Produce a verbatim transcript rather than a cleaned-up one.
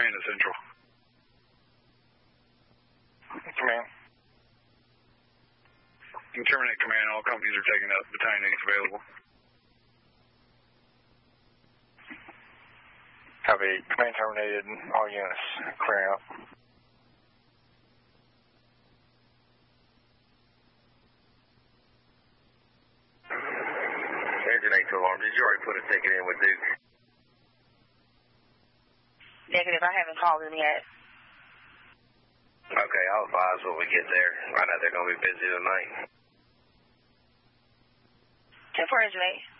command at Central. Command. You can terminate command. All companies are taking up battalion units available. Copy. Command terminated. All units clearing up. Engine eight to alarm. Did you already put a ticket in with Duke? Negative. I haven't called him yet. Okay, I'll advise when we get there. I know they're going to be busy tonight. ten four, Engine eight.